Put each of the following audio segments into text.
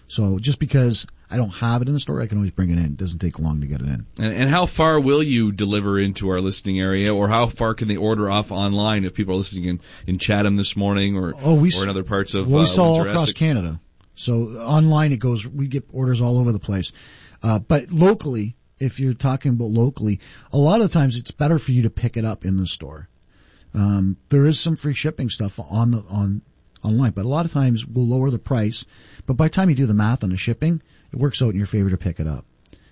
So just because I don't have it in the store, I can always bring it in. It doesn't take long to get it in. And how far will you deliver into our listening area, or how far can they order off online if people are listening in Chatham this morning or in other parts of we sell all Windsor, across Essex? Canada. So online we get orders all over the place. But locally, if you're talking about locally, a lot of times it's better for you to pick it up in the store. There is some free shipping stuff online, but a lot of times we'll lower the price. But by the time you do the math on the shipping, it works out in your favor to pick it up.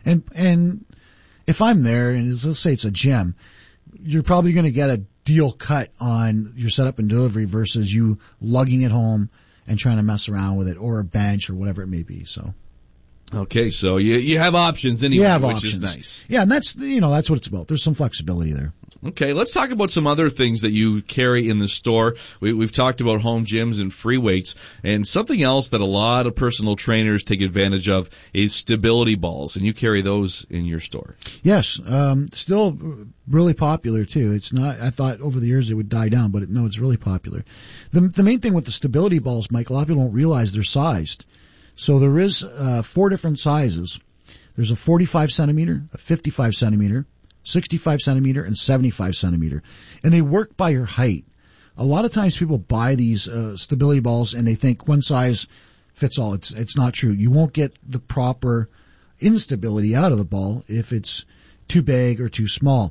And if I'm there, and let's say it's a gym, you're probably going to get a deal cut on your setup and delivery versus you lugging it home and trying to mess around with it, or a bench or whatever it may be. So. Okay, so you have options anyway, which is nice. Yeah, and that's what it's about. There's some flexibility there. Okay, let's talk about some other things that you carry in the store. We've talked about home gyms and free weights, and something else that a lot of personal trainers take advantage of is stability balls, and you carry those in your store. Yes, still really popular too. It's not, I thought over the years it would die down, but no, it's really popular. The main thing with the stability balls, Mike, a lot of people don't realize they're sized. So there is 4 different sizes. There's a 45 centimeter, a 55 centimeter, 65 centimeter, and 75 centimeter. And they work by your height. A lot of times people buy these stability balls and they think one size fits all. It's not true. You won't get the proper instability out of the ball if it's too big or too small.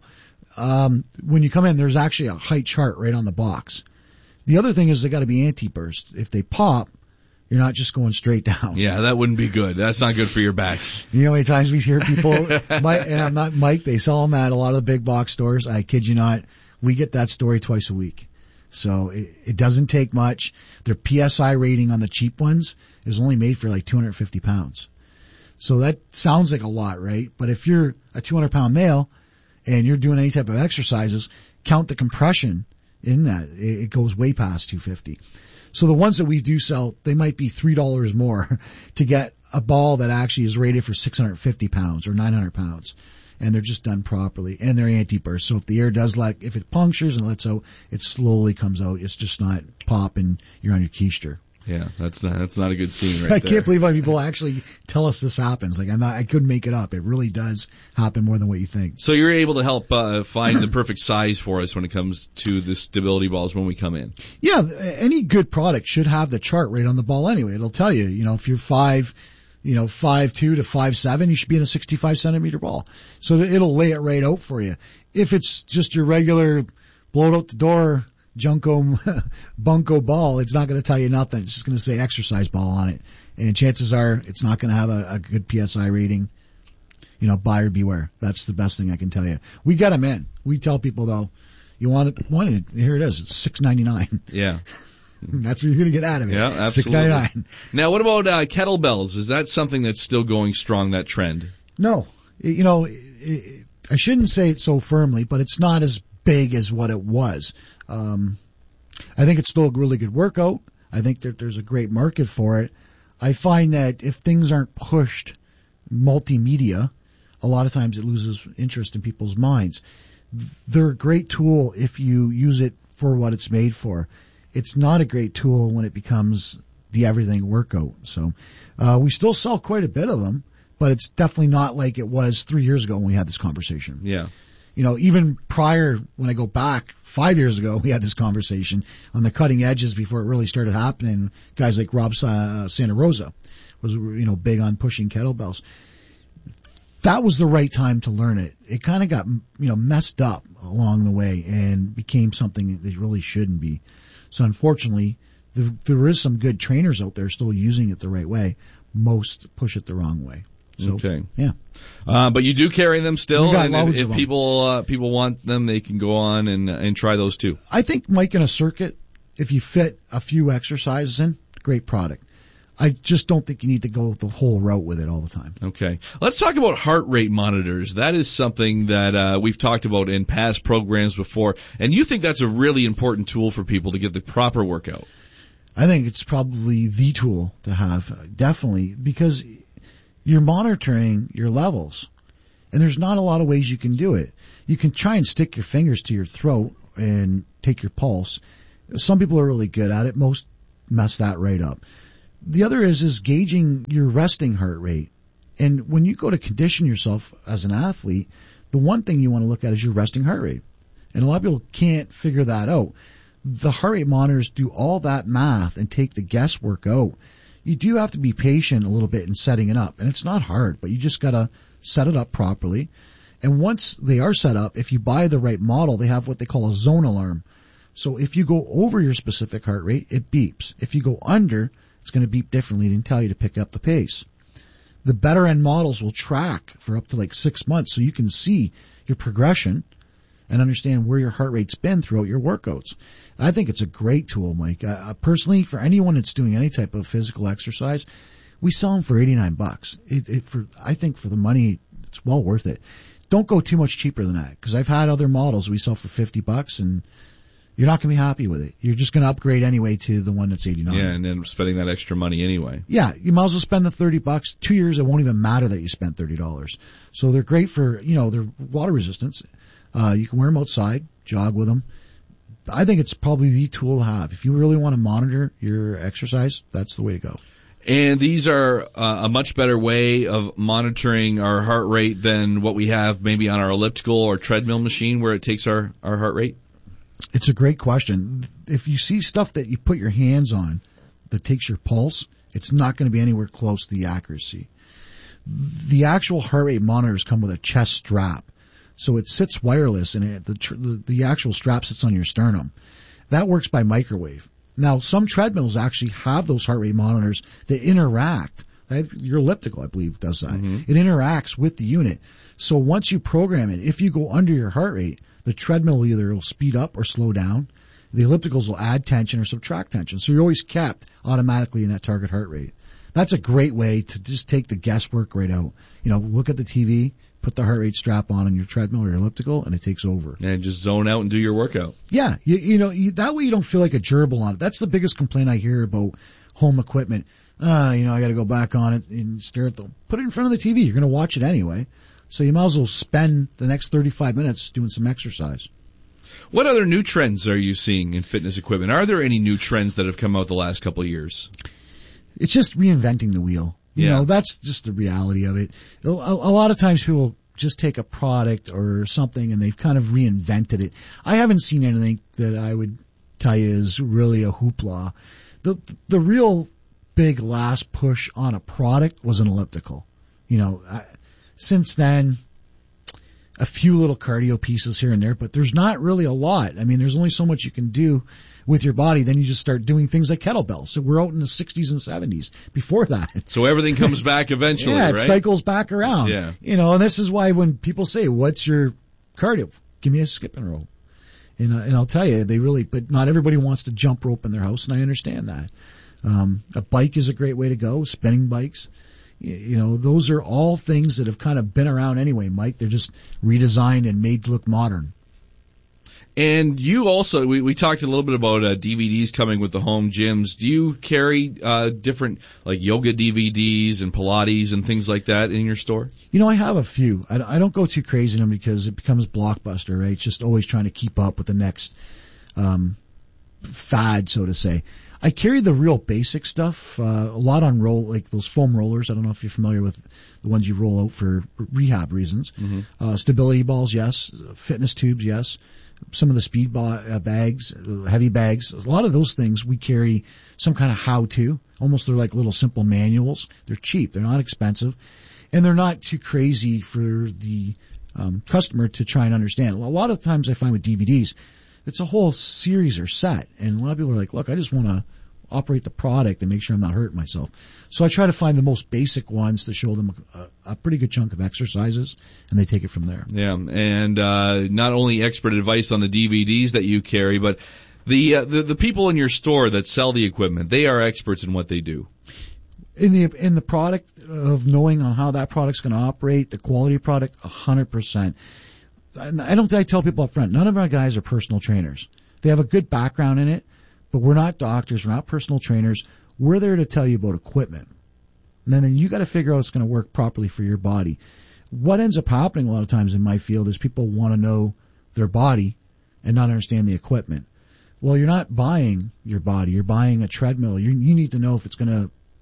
When you come in, there's actually a height chart right on the box. The other thing is they got to be anti-burst. If they pop, you're not just going straight down. Yeah, that wouldn't be good. That's not good for your back. You know how many times we hear people, and I'm not Mike, they sell them at a lot of the big box stores. I kid you not. We get that story twice a week. So it doesn't take much. Their PSI rating on the cheap ones is only made for like 250 pounds. So that sounds like a lot, right? But if you're a 200 pound male and you're doing any type of exercises, count the compression in that. It goes way past 250. So the ones that we do sell, they might be $3 more to get a ball that actually is rated for 650 pounds or 900 pounds. And they're just done properly. And they're anti-burst. So if the air does if it punctures and lets out, it slowly comes out. It's just not pop and you're on your keister. Yeah, that's not a good scene right I there. can't believe how people actually tell us this happens. Like I couldn't make it up. It really does happen more than what you think. So you're able to help find the perfect size for us when it comes to the stability balls when we come in. Yeah, any good product should have the chart right on the ball anyway. It'll tell you, if you're 5'2" to 5'7", you should be in a 65 centimeter ball. So it'll lay it right out for you. If it's just your regular blow it out the door bunko ball, it's not going to tell you nothing. It's just going to say exercise ball on it. And chances are it's not going to have a good PSI rating. Buyer beware. That's the best thing I can tell you. We get them in. We tell people though, you want it, here it is. It's $6.99. Yeah. That's what you're going to get out of it. Yeah, absolutely. $6.99. Now, what about kettlebells? Is that something that's still going strong, that trend? No. I shouldn't say it so firmly, but it's not as big as what it was. I think it's still a really good workout. I think that there's a great market for it. I find that if things aren't pushed multimedia, a lot of times it loses interest in people's minds. They're a great tool if you use it for what it's made for. It's not a great tool when it becomes the everything workout. So, we still sell quite a bit of them, but it's definitely not like it was 3 years ago when we had this conversation. Yeah. Even prior, when I go back 5 years ago, we had this conversation on the cutting edges before it really started happening. Guys like Rob Santa Rosa was, big on pushing kettlebells. That was the right time to learn it. It kind of got, messed up along the way and became something that really shouldn't be. So unfortunately, there is some good trainers out there still using it the right way. Most push it the wrong way. So, okay. Yeah. But you do carry them still, got and loads if of them. people want them, they can go on and try those too. I think, Mike, in a circuit, if you fit a few exercises in, great product. I just don't think you need to go the whole route with it all the time. Okay. Let's talk about heart rate monitors. That is something that we've talked about in past programs before, and you think that's a really important tool for people to get the proper workout. I think it's probably the tool to have, definitely, because you're monitoring your levels, and there's not a lot of ways you can do it. You can try and stick your fingers to your throat and take your pulse. Some people are really good at it. Most mess that right up. The other is gauging your resting heart rate. And when you go to condition yourself as an athlete, the one thing you want to look at is your resting heart rate. And a lot of people can't figure that out. The heart rate monitors do all that math and take the guesswork out. You do have to be patient a little bit in setting it up. And it's not hard, but you just got to set it up properly. And once they are set up, if you buy the right model, they have what they call a zone alarm. So if you go over your specific heart rate, it beeps. If you go under, it's going to beep differently and tell you to pick up the pace. The better end models will track for up to like 6 months so you can see your progression and understand where your heart rate's been throughout your workouts. I think it's a great tool, Mike. Personally, for anyone that's doing any type of physical exercise, we sell them for $89. I think for the money, it's well worth it. Don't go too much cheaper than that, because I've had other models we sell for $50 and you're not going to be happy with it. You're just going to upgrade anyway to the one that's $89. Yeah, and then spending that extra money anyway. Yeah, you might as well spend the $30. 2 years, it won't even matter that you spent $30. So they're great for, they're water resistance. You can wear them outside, jog with them. I think it's probably the tool to have. If you really want to monitor your exercise, that's the way to go. And these are a much better way of monitoring our heart rate than what we have maybe on our elliptical or treadmill machine where it takes our heart rate? It's a great question. If you see stuff that you put your hands on that takes your pulse, it's not going to be anywhere close to the accuracy. The actual heart rate monitors come with a chest strap. So it sits wireless and the actual strap sits on your sternum. That works by microwave. Now, some treadmills actually have those heart rate monitors that interact. Your elliptical, I believe, does that. Mm-hmm. It interacts with the unit. So once you program it, if you go under your heart rate, the treadmill will speed up or slow down. The ellipticals will add tension or subtract tension. So you're always kept automatically in that target heart rate. That's a great way to just take the guesswork right out. Look at the TV, put the heart rate strap on your treadmill or your elliptical, and it takes over. And just zone out and do your workout. Yeah, that way you don't feel like a gerbil on it. That's the biggest complaint I hear about home equipment. I got to go back on it and stare at put it in front of the TV. You're going to watch it anyway. So you might as well spend the next 35 minutes doing some exercise. What other new trends are you seeing in fitness equipment? Are there any new trends that have come out the last couple of years? It's just reinventing the wheel. That's just the reality of it. A lot of times people just take a product or something and they've kind of reinvented it. I haven't seen anything that I would tell you is really a hoopla. The real big last push on a product was an elliptical. Since then, a few little cardio pieces here and there, but there's not really a lot. I mean, there's only so much you can do with your body. Then you just start doing things like kettlebells. So we're out in the 60s and 70s before that. So everything comes back eventually, yeah, it right? cycles back around. Yeah. And this is why when people say, what's your cardio? Give me a skipping rope. And I'll tell you, but not everybody wants to jump rope in their house, and I understand that. A bike is a great way to go, spinning bikes. Those are all things that have kind of been around anyway, Mike. They're just redesigned and made to look modern. And you also, we talked a little bit about DVDs coming with the home gyms. Do you carry different like yoga DVDs and Pilates and things like that in your store? I have a few. I don't go too crazy in them because it becomes Blockbuster, right? It's just always trying to keep up with the next fad, so to say. I carry the real basic stuff, a lot on like those foam rollers. I don't know if you're familiar with the ones you roll out for rehab reasons. Mm-hmm. Stability balls, yes. Fitness tubes, yes. Some of the speed bags, heavy bags. A lot of those things we carry some kind of how-to. Almost they're like little simple manuals. They're cheap. They're not expensive. And they're not too crazy for the customer to try and understand. A lot of times I find with DVDs, it's a whole series or set. And a lot of people are like, look, I just want to operate the product and make sure I'm not hurting myself. So I try to find the most basic ones to show them a pretty good chunk of exercises, and they take it from there. Yeah, and not only expert advice on the DVDs that you carry, but the people in your store that sell the equipment, they are experts in what they do. In the product of knowing on how that product's going to operate, the quality product, 100%. I tell people up front, none of our guys are personal trainers. They have a good background in it, but we're not doctors, we're not personal trainers. We're there to tell you about equipment. And then you got to figure out it's going to work properly for your body. What ends up happening a lot of times in my field is people want to know their body and not understand the equipment. Well, you're not buying your body. You're buying a treadmill. You need to know if it's going to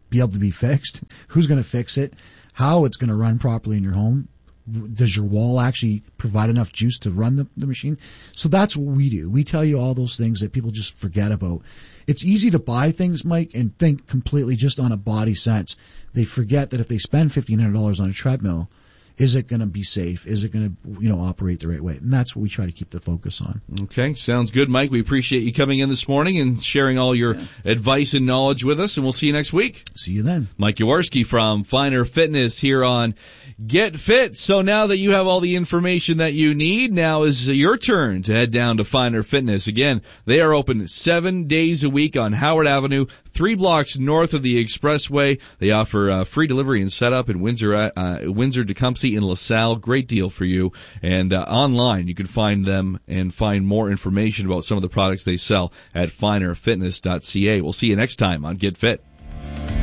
be able to be fixed? Who's going to fix it? How it's going to run properly in your home? Does your wall actually provide enough juice to run the machine? So that's what we do. We tell you all those things that people just forget about. It's easy to buy things, Mike, and think completely just on a body sense. They forget that if they spend $1,500 on a treadmill, is it going to be safe? Is it going to, operate the right way? And that's what we try to keep the focus on. Okay, sounds good, Mike. We appreciate you coming in this morning and sharing all your advice and knowledge with us, and we'll see you next week. See you then. Mike Yaworski from Finer Fitness here on Get Fit. So now that you have all the information that you need, now is your turn to head down to Finer Fitness. Again, they are open 7 days a week on Howard Avenue, 3 blocks north of the Expressway. They offer free delivery and setup in Windsor, Tecumseh, in LaSalle. Great deal for you. And online, you can find them and find more information about some of the products they sell at finerfitness.ca. We'll see you next time on Get Fit.